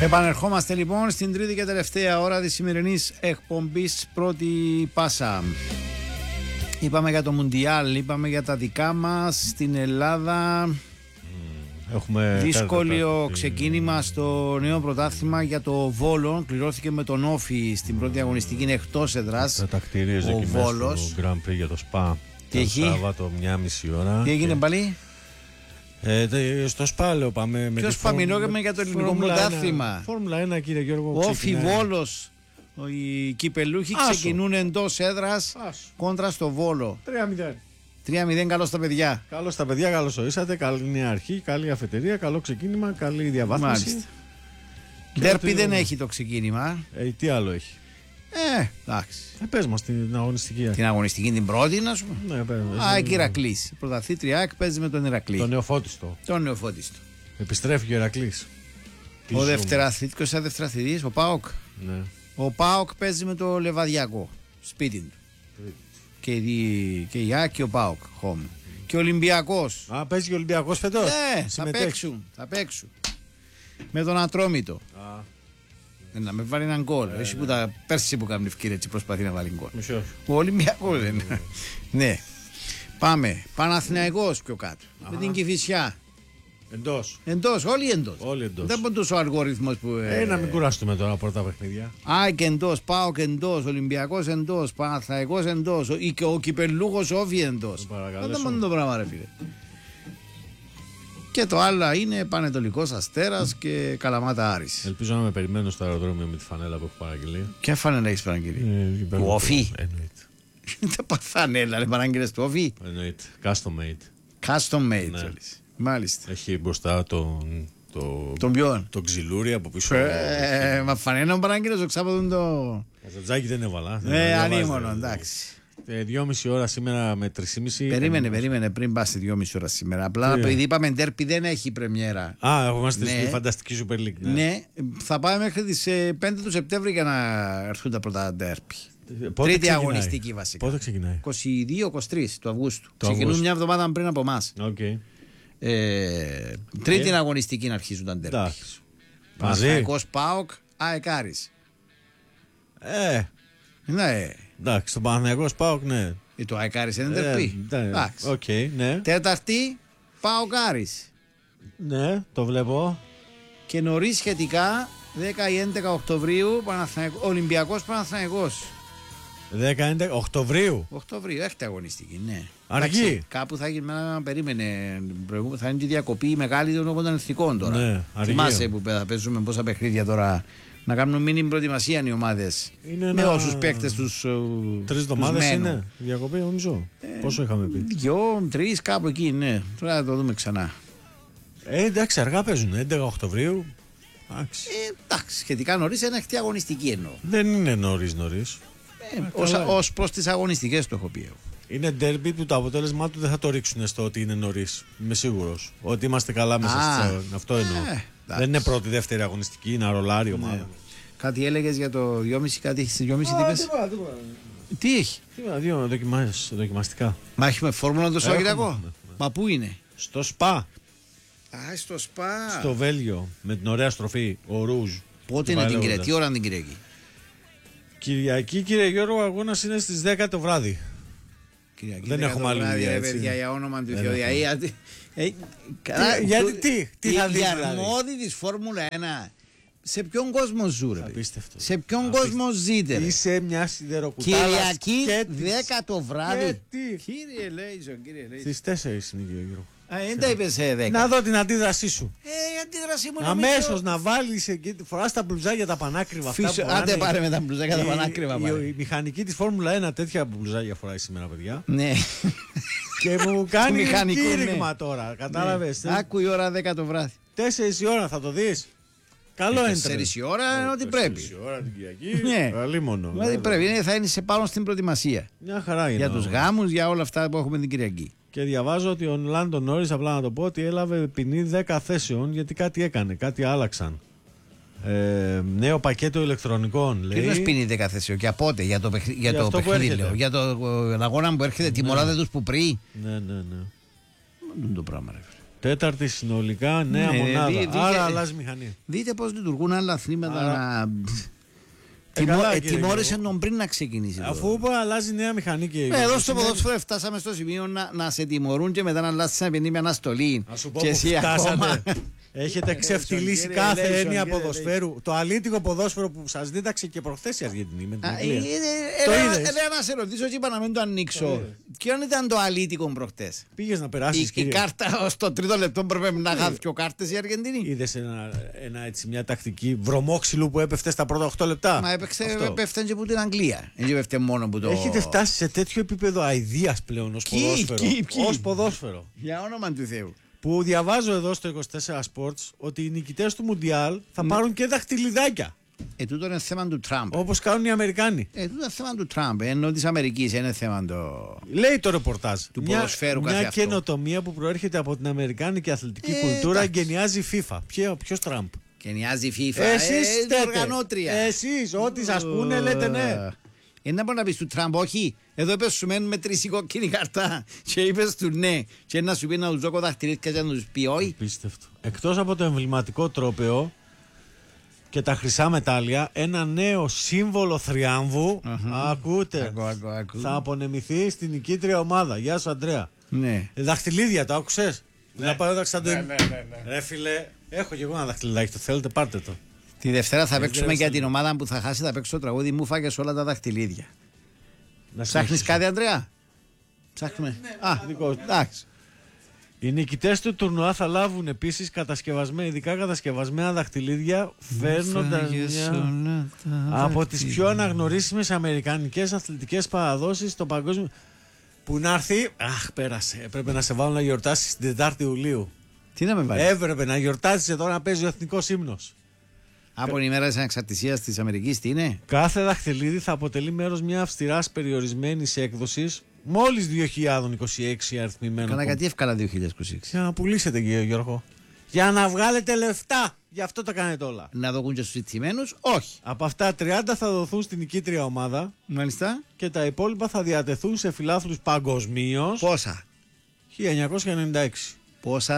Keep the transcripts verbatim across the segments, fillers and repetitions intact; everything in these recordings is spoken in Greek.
Επανερχόμαστε λοιπόν στην τρίτη και τελευταία ώρα της σημερινής εκπομπής Πρώτη Πάσα. Είπαμε για το Μουντιάλ, είπαμε για τα δικά μας στην Ελλάδα. Έχουμε δύσκολο ξεκίνημα στο νέο πρωτάθλημα για το Βόλο. Κληρώθηκε με τον Όφη στην πρώτη αγωνιστική, είναι εκτός έδρας. Τα κτίριες ο Βόλος. Στο Grand Prix για το ΣΠΑ. Τι έχει? Σάββατο, μια μισή ώρα. Τι έγινε και... πάλι? Ε, στο ΣΠΑ λέω πάμε. Ποιος παμινόκαμε για το ελληνικό πρωτάθλημα? Φόρμουλα ένα, κύριε Γιώργο. Όφη Βόλος. Οι κυπελούχοι Άσο. ξεκινούν εντός έδρας κόντρα στο Βόλο. τρία μηδέν. τρία μηδέν, καλώς τα παιδιά. Καλώς τα παιδιά, καλώς ορίσατε. Καλή νέα αρχή, καλή αφετηρία, καλό ξεκίνημα, καλή διαβάθμιση. Ντέρπι δεν έχει το ξεκίνημα. Ε, τι άλλο έχει? Ε, εντάξει. Ε, πες μας την αγωνιστική. Την αγωνιστική την πρώτη, να σου πω. Ναι, πες. Α, εκεί Ηρακλής. Πρωταθλήτρια ΑΕΚ παίζει με τον Ηρακλή. Τον Νεοφώτιστο. Τον Νεοφώτιστο. Επιστρέφει ο Ηρακλής. Ο δευτεραθλητικός ή δευτεραθλητής, ο ΠΑΟΚ. Ναι. Ο ΠΑΟΚ παίζει με το Λεβαδιακό. Σπίτι του. Και η, και η ΑΕΚ και ο ΠΑΟΚ. Home. Mm. Και ο Ολυμπιακός. Α, παίζει και ο Ολυμπιακός φέτος. Ναι, θα παίξουν, θα παίξουν. Με τον Ατρόμητο. Α. Να με βάλει έναν γκολ. Ε, Έχει ναι. που τα πέρσι που κάνει ευκαιρία έτσι προσπαθεί να βάλει γκολ. Μισό. Ο Ολυμπιακός δεν είναι. Ναι. Πάμε. Παναθηναϊκός πιο κάτω. Αχα. Με την Κηφισιά. Εντός. Εντός, όλοι εντός. Όλοι εντός. Δεν μπορεί τόσο ο αλγόριθμος που. Ε, ε, να μην κουράσουμε τώρα πρώτα παιχνίδια. ΑΕΚ εντός, ΠΑΟΚ εντός, Ολυμπιακός εντός, Παναθηναϊκός εντός, ο, ο Κυπελούχος Όφη εντός. Δεν μόνο το πράγμα, ρε φίλε. Και το άλλο είναι Πανετολικός Αστέρας και Καλαμάτα Άρης. Ελπίζω να με περιμένω στο αεροδρόμιο με τη φανέλα που έχω παραγγείλει. Ποια φανέλα έχεις παραγγείλει? Ε, του Όφη. Εννοείται. Τα φανέλα, ρε, παραγγείλες του Όφη. Εννοείται. Custom made. Custom made. Ναι. Μάλιστα. Έχει μπροστά τον. Το, τον ποιον? Τον ξυλούρι από πίσω. Ε, μα φανέλα μου παράγγειλες το ξάπατον το. Καζατζάκι δεν έβαλα. Ε, ανήμωνο, εντάξει. Δυόμιση ώρα σήμερα με τρεισήμιση. Περίμενε, περίμενε πριν πας σε δυόμιση ώρα σήμερα. Απλά επειδή είπαμε ντέρπι δεν έχει πρεμιέρα. Α, είμαστε στη φανταστική Super League. Ναι. ναι, θα πάμε μέχρι τις πέντε του Σεπτέμβρη για να έρθουν τα πρώτα ντέρπι. Πότε Τρίτη ξεκινάει? αγωνιστική βασικά. Πότε ξεκινάει? είκοσι δύο είκοσι τρία του Αυγούστου. Το Ξεκινούν Αυγούστου. μια εβδομάδα πριν από εμάς. Okay. Ε, τρίτη ε. αγωνιστική να αρχίζουν τα ντέρπι. Παναθηναϊκός ΠΑΟΚ ΑΕΚ Άρης. Ε. Ναι. Εντάξει, το Παναθηναϊκός ΠΑΟΚ, ναι. Ή το ΑΕΚ Άρης είναι ντέρπι. Εντάξει. Okay, ναι. Τέταρτη ΠΑΟΚ Άρης. Ναι, το βλέπω. Και νωρίς σχετικά δέκα ή έντεκα Οκτωβρίου Ολυμπιακός Παναθηναϊκός. δέκα έντεκα Οκτωβρίου. Οκτωβρίου, έχετε αγωνιστική, ναι. Αργή. Εντάξει, κάπου θα γίνει, να περίμενε. Θα είναι τη διακοπή μεγάλη των εθνικών τώρα. Ναι, θυμάσαι που θα παίζουμε πόσα παιχνίδια τώρα. Να κάνουν μήνυμη προετοιμασία οι ομάδες. Με ένα... όσους παίκτες τους. Τρεις εβδομάδες είναι διακοπή, νομίζω. Ε, Πόσο είχαμε πει? Δυο, τρεις, κάπου εκεί, ναι. Τώρα θα το δούμε ξανά. Ε, εντάξει, αργά παίζουν. έντεκα Οκτωβρίου. Εντάξει. Ε, εντάξει, σχετικά νωρίς είναι ανοιχτή αγωνιστική εννοώ. Δεν είναι νωρίς νωρίς. Ε, ως προς τις αγωνιστικές το έχω πει εγώ. Είναι ντέρμπι που το αποτέλεσμά του δεν θα το ρίξουν στο ότι είναι νωρίς. Είμαι σίγουρος. Ότι είμαστε καλά μέσα στη. Αυτό εννοώ. Ε, δεν είναι πρώτη, δεύτερη αγωνιστική, είναι αρολάρι ομάδα. Ναι. Κάτι έλεγες για το δυόμιση, κάτι έχεις στις δυόμιση, τι πες? Τι έχει? Τίποτα, δύο δοκιμαστικά. Μα έχουμε φόρμουλα το Σαββατοκύριακο? Ναι, ναι. Μα πού είναι? Στο ΣΠΑ. Α, στο ΣΠΑ. Στο Βέλγιο, με την ωραία στροφή, ο Ρούζ. Πότε είναι την Κυριακή, τι ώρα είναι την Κυριακή? Κυριακή, κύριε Γιώργο, ο αγώνας είναι στις δέκα το βράδυ. Κυριακή, δεν έχουμε άλλη δουλειά, ρε παιδιά, για όνομα του Θεού. Γιατί τι, τι θα δεις? Η αρμόδη της Φόρμουλα ένα. Σε ποιον κόσμο ζούρε? Απίστευτο. Σε ποιον Απίστευτο. κόσμο ζείτε? Είσαι μια σιδεροκουτάλα. Κυριακή δέκα το βράδυ. Κύριε Λέιζον, κύριε Λέιζον. Στις τέσσερις είναι, κύριε Γιώργο. Α, δεν τα είπες σε δέκα. Να δω την αντίδρασή σου. Ε, η αντίδρασή μου είναι αμέσως να βάλεις εκεί, φοράς τα μπλουζάκια τα πανάκριβα. Φύσου, άντε πάρε με τα μπλουζάκια τα πανάκριβα. Η, η μηχανική της Φόρμουλα ένα τέτοια μπλουζάκια φοράει σήμερα, παιδιά. Ναι. Και μου κάνει κήρυγμα ναι. τώρα, κατάλαβες. Ναι. Άκου η ώρα δέκα το βράδυ. Τέσσερις η ώρα θα το δεις. Καλό είναι. Τέσσερις η ώρα είναι ότι πρέπει. Τέσσερις η ώρα την Κυριακή. Ναι. Καλή μόνο. Δηλαδή πρέπει, θα είναι σε πάνω στην προετοιμασία. Μια χαρά είναι. Για τους γάμους, για όλα αυτά που έχουμε την Κυριακή. Και διαβάζω ότι ο Λάντο Νόρις, απλά να το πω, ότι έλαβε ποινή δέκα θέσεων γιατί κάτι έκανε, κάτι άλλαξαν. Ε, νέο πακέτο ηλεκτρονικών. Λέει. Ποιος ποινή δέκα θέσεων και από πότε, για το, παιχνίδι, για για το παιχνίδι, λέω. Για το αγώνα που έρχεται, ναι. Τιμωράδε τους που πριν. Ναι, ναι, ναι. Δεν είναι το πράγμα, ρε. Τέταρτη συνολικά νέα ναι, μονάδα. Δι, δι, Άρα δι, αλλάζει μηχανή. Δείτε πώς λειτουργούν άλλα αθλήματα. Άρα... Τιμώ, ε, τιμώρησε τον πριν να ξεκινήσει. Αφού είπα, αλλάζει νέα μηχανή και. Ε, εδώ στο ποδόσφαιρο φτάσαμε στο σημείο να, να σε τιμωρούν και μετά να αλλάξει ένα παιδί με αναστολή. Α σου πω, και εσύ ακόμα. Έχετε ξεφτυλίσει κάθε έννοια ποδοσφαίρου. Το αλήτικο ποδόσφαιρο που σας δίδαξε και προχθές η Αργεντινή με την Αγγλία. Το είδες. Έλα να σε ρωτήσω και είπα να μην το ανοίξω. Ποιον ήταν το αλήτικο προχτές? Πήγες να περάσεις, η κάρτα στο τρίτο λεπτό πρέπει να χάθει και ο κάρτες η Αργεντινή. Είδες μια τακτική βρωμόξυλου που έπεφτε στα πρώτα οκτώ λεπτά? Μα έπεφτε και από την Αγγλία. Έχετε φτάσει σε τέτοιο επίπεδο αηδίας πλέον ως ποδόσφαιρο. Για όνομα του Θεού. Που διαβάζω εδώ στο είκοσι τέσσερα Sports ότι οι νικητές του Μουντιάλ θα ναι. πάρουν και δαχτυλιδάκια. Ε, τούτο είναι θέμα του Τραμπ. Όπως κάνουν οι Αμερικάνοι. Ε, τούτο είναι θέμα του Τραμπ. Ενώ της Αμερικής είναι θέμα το. Λέει το ρεπορτάζ. Του ποδοσφαίρου μια, μια καινοτομία που προέρχεται από την αμερικάνικη αθλητική ε, κουλτούρα εντάξει. Γενιάζει η FIFA. Ποιος Τραμπ? Γενιάζει η FIFA. Εσείς ε, οργανώτρια. Εσείς, ό,τι σας πούνε λέτε ναι. Είναι να μπορεί να πεις του Τραμπ, όχι. Εδώ είπες σου μένουν με τρεις κόκκινη καρτά και είπες του ναι. Και να σου πει να τους δω κοδαχτηρίτ και να τους πει όχι. Απίστευτο. Εκτός από το εμβληματικό τρόπαιο και τα χρυσά μετάλλια, ένα νέο σύμβολο θριάμβου, uh-huh. ακούτε, ακού, ακού, ακού. θα απονεμηθεί στην νικήτρια ομάδα. Γεια σου Αντρέα. Ναι. Δαχτυλίδια, το άκουσες? Ναι. Να πάω εδώ ναι, ναι, ναι, ναι. Ρε φίλε, έχω και εγώ ένα δαχτυλιδάκι, το θέλετε πάρτε το. Τη Δευτέρα θα παίξουμε για την ομάδα που θα χάσει, θα παίξω το τραγούδι μου φάγες όλα τα δαχτυλίδια. Ψάχνεις κάτι Αντρέα? Ψάχνουμε. Ναι, Α, δικό, εντάξει. Οι νικητές του τουρνουά θα λάβουν επίσης κατασκευασμένα, ειδικά κατασκευασμένα δαχτυλίδια, φέρνοντας μια από τις πιο αναγνωρίσιμες αμερικανικές αθλητικές παραδόσεις στο παγκόσμιο. Που να έρθει. Αχ, πέρασε. Έπρεπε να σε βάλω να γιορτάσεις την Τετάρτη Ιουλίου. Τι να με βάλει? Έπρεπε να γιορτάσεις εδώ να παίζει ο εθνικός ύμνος. Από την ημέρα της ανεξαρτησίας της Αμερικής, τι είναι? Κάθε δαχτυλίδι θα αποτελεί μέρος μια αυστηράς περιορισμένης έκδοσης, μόλις δύο χιλιάδες είκοσι έξι αριθμημένο. Καλά, γιατί εύκολα δύο χιλιάδες είκοσι έξι? Για να πουλήσετε, κύριε Γιώργο. Για να βγάλετε λεφτά. Γι' αυτό το κάνετε όλα. Να δοκούν και στους ζητημένους, όχι. Από αυτά τριάντα θα δοθούν στην νικήτρια ομάδα. Μάλιστα. Και τα υπόλοιπα θα διατεθούν σε φιλάθλους παγκοσμίως. Πόσα? χίλια εννιακόσια ενενήντα έξι. Πόσα.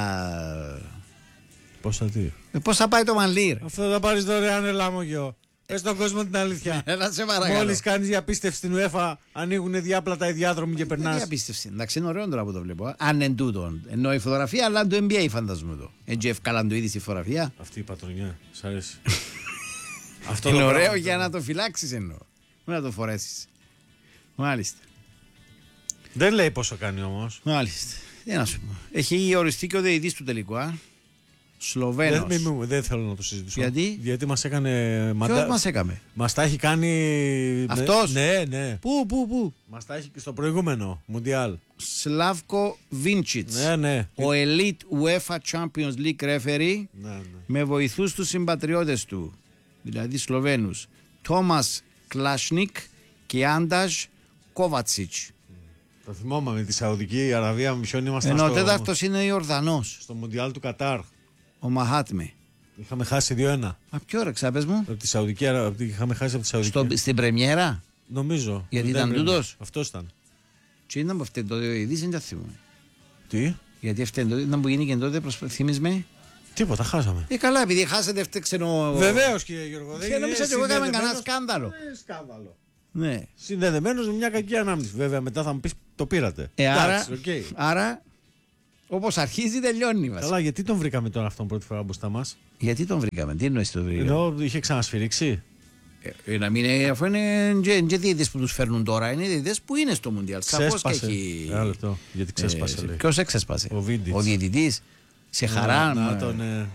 Πόσα τι? Ε, πώς θα πάει το Μαλίρ? Αυτό θα πάρεις δωρεάν, ελάμογιο. Πες στον κόσμο την αλήθεια. Έλα σε παρακαλώ. Μόλις κάνεις διαπίστευση στην UEFA, ανοίγουν διάπλατα οι διάδρομοι και περνάς. Διαπίστευση. Εντάξει, είναι ωραίο τώρα που το βλέπω. Αν εν τούτον. Ενώ η φωτογραφία, αλλά το N B A φανταζομαι το. Έτσι ευκάλαν το ήδη στη φωτογραφία. Αυτή η πατρονιά. Σ' αρέσει? Αυτό είναι ωραίο πράγμα, για να το φυλάξεις εννοώ. Να το φορέσεις. Μάλιστα. Δεν λέει πόσο κάνει όμως. Μάλιστα. Τι να σου πω. Έχει οριστεί και ο διαιτητής του τελικού, α. Σλοβαίνος. Δεν, μη, δεν θέλω να το συζητήσω. Γιατί? Γιατί μας έκανε. Ποιος μαντα... μας έκαμε? Μας τα έχει κάνει. Αυτός? Ναι, ναι. Πού, πού, πού? Μας τα έχει και στο προηγούμενο Μουντιάλ. Σλάβκο Βίντσιτς. Ναι, ναι. Ο Elite UEFA Champions League Referee. Ναι, ναι. Με βοηθούς τους συμπατριώτες του. Δηλαδή Σλοβαίνους. Τόμας Κλάσνικ και Άνταζ Κόβατσιτς. Το θυμόμαι με τη Σαουδική Αραβία, μισόν ήμασταν. Ενώ στο... ο τέταρτος είναι ο Ιορδανός. Στο Μουντιάλ του Κατάρ. Ο Μαχάτμε. Είχαμε χάσει δύο ένα. Α, ποιο ώρα ξάπες μου? Από τη Σαουδική Αραβία. Είχαμε χάσει από τη Σαουδική. Στο... Στην πρεμιέρα. Νομίζω. Γιατί ήταν τούτος. Αυτός ήταν. Τι ήταν από αυτήν το ειδήσει, δεν θυμούμαι. Τι? Γιατί αυτήν το ήταν που γίνηκε τότε, θυμείς με. Τίποτα, χάσαμε. Ε, καλά, επειδή χάσατε έφτεξε ο. Βεβαίως, κύριε Γιώργο. Δεν νομίζω ότι εγώ έκαμε κανένα σκάνδαλο. Ε, σκάνδαλο. Ναι. Συνδεδεμένος με μια κακή ανάμνηση. Βέβαια, μετά θα μου πεις το πήρατε. Ε, άρα, εντάξει, okay. άρα, όπως αρχίζει, τελειώνει. Μας. Καλά, γιατί τον βρήκαμε τώρα αυτόν πρώτη φορά μπροστά μας? Γιατί τον βρήκαμε, τι εννοείς τον βρήκαμε? Ενώ είχε ξανασφυρίξει. Ε, να μην είναι, αφού είναι και διαιτητές που τους φέρνουν τώρα, είναι διαιτητές που είναι στο Μουντιάλ. Ξέσπασε. Έχει... Ένα λεπτό, γιατί ξέσπασε. Ε, ποιος έξεσπασε? Ο Βίντιτς. Ο διαιτητής. Σε χαρά. Να, να τον. Ε...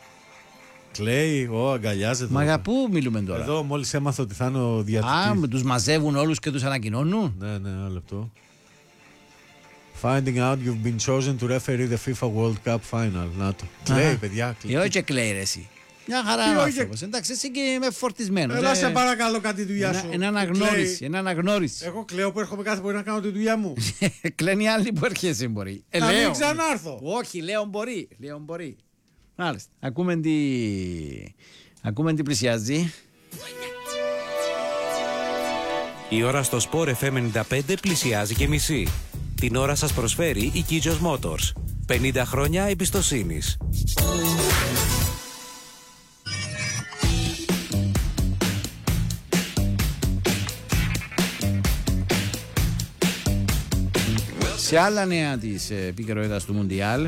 Κλαίει, ο, αγκαλιάζεται. Μα για πού μιλούμε τώρα? Εδώ μόλις έμαθα ότι θα είναι ο διατητής. Α, με τους μαζεύουν όλους και τους ανακοινώνουν. Ναι, ναι, ένα λεπτό. Finding out you've been chosen to referee the FIFA World Cup Final. Να το. Κλαίει, παιδιά. Ε, όχι και κλαίει ρε εσύ. Μια χαρά είναι ο άνθρωπος. Εντάξει, εσύ και είμαι φορτισμένος. Έλα σε παρακαλώ κάτι τη δουλειά σου. Ένα αναγνώριση, ένα αναγνώριση. Εγώ κλαίω που έρχομαι κάθε πρωί να κάνω τη δουλειά μου. Κλαίνει άλλοι που έρχεσαι μπορεί. Να μην ξανάρθω. Όχι, λέω μπορεί. Λέω μπορεί. Μάλιστα. Ακούμε τι... Ακούμε τι πλησιάζει. Η ώρα στο Sport εφ εμ ενενήντα πέντε πλησιάζει και μισή. Την ώρα σας προσφέρει η Kijos Motors. πενήντα χρόνια εμπιστοσύνης. Σε άλλα νέα της επικαιρότητας του Μουντιάλ,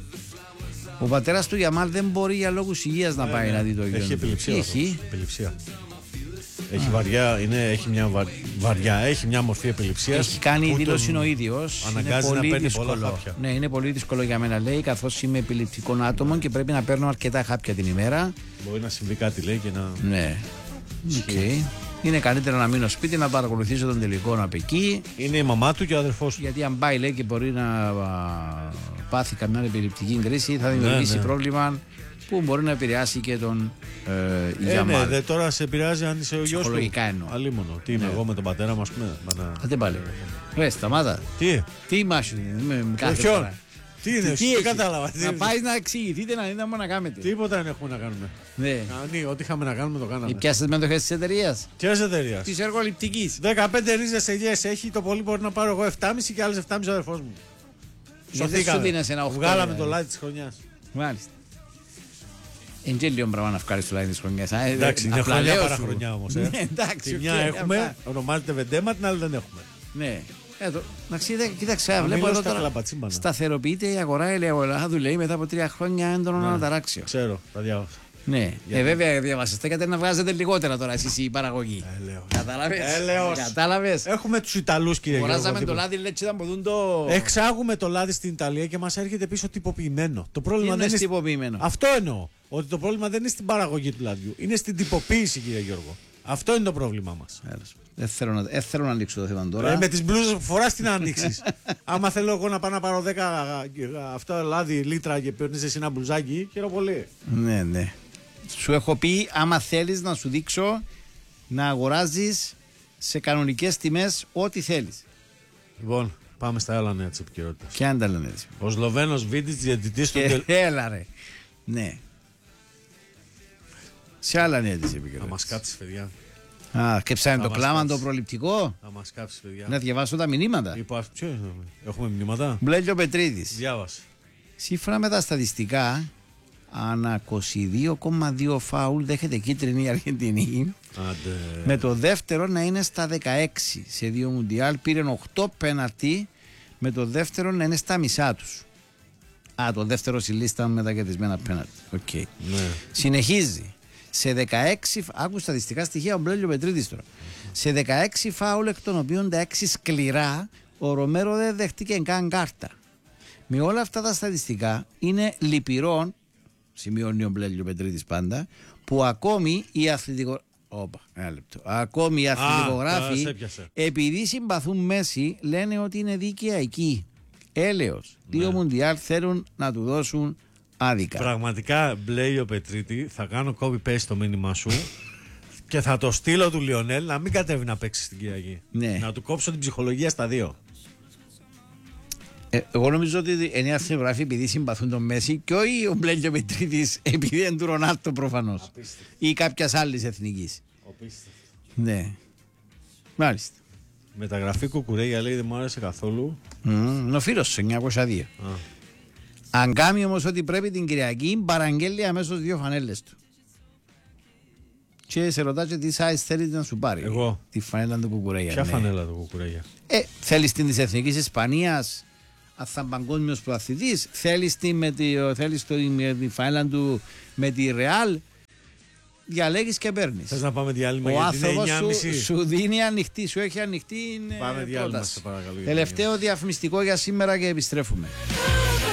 ο πατέρας του Γιαμάλ δεν μπορεί για λόγους υγείας να πάει ε, να δει το γιο. Έχει επιληψία. Έχει. επιληψία. Έχει βαριά, είναι, έχει μια βα, βαριά, έχει μια μορφή επιληψίας. Έχει κάνει δήλωση ο ίδιος. Αναγκάζει είναι να πολύ παίρνει δύσκολο. πολλά χάπια. Ναι, είναι πολύ δύσκολο για μένα, λέει, καθώς είμαι επιληπτικών άτομων και πρέπει να παίρνω αρκετά χάπια την ημέρα. Μπορεί να συμβεί κάτι, λέει, και να. Ναι. Okay. Είναι καλύτερα να μείνω σπίτι, να παρακολουθήσω τον τελικό από εκεί. Είναι η μαμά του και ο αδερφός του. Γιατί αν πάει, λέει, και μπορεί να α, πάθει καμιά επιληπτική κρίση, θα δημιουργήσει ναι, ναι. πρόβλημα που μπορεί να επηρεάσει και τον ε, ε, ναι, δε, τώρα σε επηρεάζει αν είσαι ο γιος του. Ψυχολογικά εννοώ. Αλίμονο. Τι είμαι ναι. εγώ με τον πατέρα μου, ας πούμε. Α, δεν πάλι. Ρε, σταμάτα. Τι. Τι μάσου είναι, με, με κάθε ποιον? φορά. Τι είναι, τι, τι κατάλαβα. Να πάει να εξηγηθείτε, να δείτε να κάνετε. Τίποτα δεν έχουμε να κάνουμε. Ναι. Κάνει, ό,τι είχαμε να κάνουμε το κάναμε. Πιάσετε μετοχές της εταιρείας. Ποιας εταιρείας? Της εργοληπτικής. δεκαπέντε ρίζες ελιές έχει, το πολύ μπορεί να πάρω εγώ επτά και μισό και άλλες επτά και μισό ο αδερφός μου. Σωθήκαμε. Βγάλαμε το λάδι της χρονιάς. Μάλιστα. Εν και λίγο πράγμα να βγάλεις το λάδι της χρονιάς. Εντάξει, είναι χρονιά παρά χρονιά όμως. Εντάξει, μια έχουμε, ονομάζεται Βεντέμα, την άλλη δεν έχουμε. Ναι. Κοίταξε, βλέπω εδώ τώρα. Σταθεροποιείται η αγορά ελαιολάδου, λέει, μετά από τρία χρόνια έντονο αναταράξιο. Ξέρω, τα διάβασα. Ναι, ε, βέβαια διαβάσατε γιατί να βγάζετε λιγότερα τώρα εσείς η παραγωγή. Κατάλαβες. Κατάλαβες. Έχουμε τους Ιταλούς, κύριε Γιώργο. Αγοράζαμε το λάδι, λέει, ήταν ποτούν το. Εξάγουμε το λάδι στην Ιταλία και μας έρχεται πίσω τυποποιημένο. Το πρόβλημα είναι δεν είναι τυποποιημένο. Αυτό εννοώ. Ότι το πρόβλημα δεν είναι στην παραγωγή του λαδιού. Είναι στην τυποποίηση, κύριε Γιώργο. Αυτό είναι το πρόβλημά μας. Δεν θέλω να, ε, θέλω να ανοίξω το θέμα τώρα. Ε, με τις μπλούζες που φοράς τι να ανοίξεις. Άμα θέλω εγώ να πάω να πάρω δέκα αυτό λάδι λίτρα και παίρνεις εσύ ένα μπλουζάκι, χαίρομαι πολύ. Ναι, ναι. Σου έχω πει, άμα θέλεις να σου δείξω να αγοράζεις σε κανονικές τιμές ό,τι θέλεις. Λοιπόν, πάμε στα άλλα νέα της επικαιρότητας. Ποια είναι τα άλλα νέα? Ο Σλοβαίνος Βίτιτς, διαιτητής του. Έλα ρε. Ναι. Σε άλλα νέα της επικαιρότητας. Θα μας κάψεις, παιδιά. Α, και ψάχνει το κλάμα το προληπτικό. Θα μας κάψεις, παιδιά. Να διαβάσω τα μηνύματα. Είπα, ποιο είναι, έχουμε μηνύματα. Μπλέλιο Πετρίδης. Διάβασε. Σύμφωνα με τα στατιστικά, ανά είκοσι δύο κόμμα δύο φάουλ δέχεται κίτρινη η Αργεντινή. Άντε. Με το δεύτερο να είναι στα δεκαέξι. Σε δύο Μουντιάλ πήρε οκτώ πέναλτι, με το δεύτερο να είναι στα μισά τους. Α, το δεύτερο στη λίστα με τα κερδισμένα πέναλτι. Okay. Ναι. Συνεχίζει. Σε δεκαέξι, άκου στατιστικά στοιχεία ο Μπλέλιο Πετρίδης τώρα. Σε δεκαέξι φάουλ, εκ των οποίων τα έξι σκληρά, ο Ρομέρο δεν δέχτηκε καν κάρτα. Με όλα αυτά τα στατιστικά είναι λυπηρό, σημειώνει ο Μπλέλιο Πετρίδης πάντα, που ακόμη οι αθλητικο... Όπα, ένα λεπτό. Ακόμη οι αθλητικογράφοι, επειδή συμπαθούν Μέση, λένε ότι είναι δίκαια εκεί. Έλεος. Ναι. Δύο Μουντιάλ θέλουν να του δώσουν άδικα. Πραγματικά, Μπλέλιο Πετρίτη, θα κάνω copy-paste το μήνυμά σου και θα το στείλω του Λιονέλ να μην κατέβει να παίξει στην Κυριακή. Ναι. Να του κόψω την ψυχολογία στα δύο. Ε, εγώ νομίζω ότι εννέα αθλητικογράφοι επειδή συμπαθούν τον Μέση και όχι ο Μπλέλιο Πετρίδης επειδή είναι του Ρονάλτο προφανώς. Απίστευτο. Ή κάποιας άλλης εθνικής. Απίστευτο. Ναι. Μάλιστα. Μεταγραφή Κουκουρέγια, λέει, δεν μου άρεσε καθόλου. Mm, Νοφύρος εννιακόσια δύο. Ah. Αν κάνει όμως ότι πρέπει την Κυριακή, παραγγέλει αμέσως δύο φανέλες του. Και σε ρωτά και τι size θέλει να σου πάρει. Εγώ. Τη φανέλα του Κουκουρέγια. Ποια ναι. φανέλα του Κουκουρέγια? Ε, θέλεις την της Εθνικής Ισπανίας, αν θα παγκόσμιος προαθλητής, θέλεις την με τη, θέλεις το, με τη φανέλα του με τη Ρεάλ. Διαλέγεις και παίρνεις. Θες να πάμε διάλειμμα? Ο άνθρωπος σου, σου δίνει ανοιχτή, σου έχει ανοιχτή. Πάμε διάλειμμα, σε παρακαλώ. Τελευταίο διαφημιστικό για σήμερα και επιστρέφουμε.